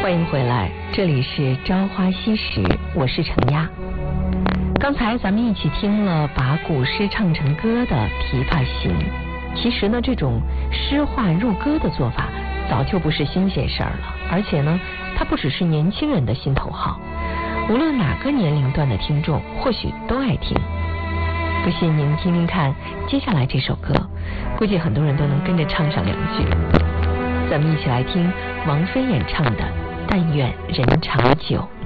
欢迎回来，这里是朝花夕拾，我是程丫。刚才咱们一起听了把古诗唱成歌的《琵琶行》，其实呢，这种诗化入歌的做法早就不是新鲜事儿了，而且呢，它不只是年轻人的心头好，无论哪个年龄段的听众或许都爱听。不信您听听看接下来这首歌，估计很多人都能跟着唱上两句。咱们一起来听王菲演唱的《但愿人长久》。